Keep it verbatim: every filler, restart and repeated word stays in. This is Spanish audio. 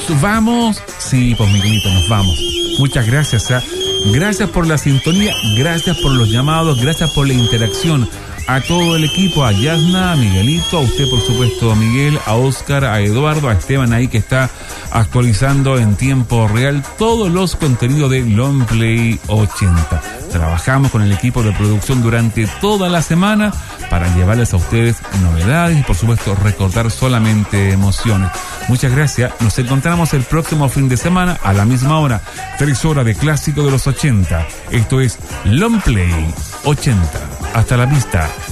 Nos vamos. Sí, pues Miguelito, nos vamos. Muchas gracias. ¿eh? Gracias por la sintonía, gracias por los llamados, gracias por la interacción. A todo el equipo, a Yasna, a Miguelito, a usted por supuesto, a Miguel, a Oscar, a Eduardo, a Esteban ahí que está actualizando en tiempo real todos los contenidos de Long Play ochenta. Trabajamos con el equipo de producción durante toda la semana para llevarles a ustedes novedades y por supuesto recordar solamente emociones. Muchas gracias, nos encontramos el próximo fin de semana a la misma hora, tres horas de clásico de los ochenta. Esto es Long Play ochenta. Hasta la vista.